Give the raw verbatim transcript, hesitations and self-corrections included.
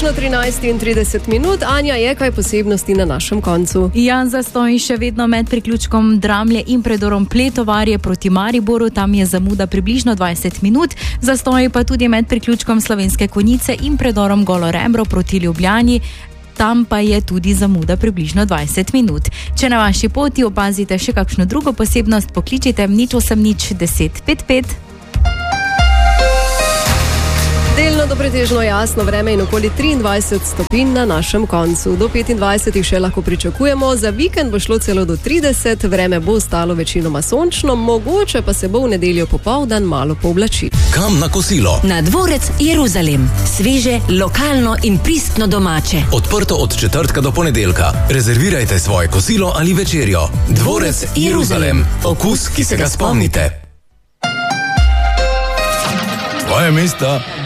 Točno trinajst in trideset minut. Anja, je kaj posebnosti na našem koncu? Ja, zastoj še vedno med priključkom Dramlje in predorom Pletovarje proti Mariboru. Tam je zamuda približno dvajset minut. Zastoj pa tudi med priključkom Slovenske Konjice in predorom Golo Rebro proti Ljubljani. Tam pa je tudi zamuda približno dvajset minut. Če na vaši poti opazite še kakšno drugo posebnost, pokličite nič osem nič deset pet pet. Delno do pretežno jasno vreme in okoli triindvajset stopinj na našem koncu. Do petindvajset še lahko pričakujemo, za vikend bo šlo celo do trideset, vreme bo ostalo večinoma sončno, mogoče pa se bo v nedeljo popoldan malo pooblačilo. Kam na kosilo? Na dvorec Jeruzalem. Sveže, lokalno in pristno domače. Odprto od četrtka do ponedeljka. Rezervirajte svoje kosilo ali večerjo. Dvorec Jeruzalem. Okus, ki se ga spomnite. Tvoje mesto.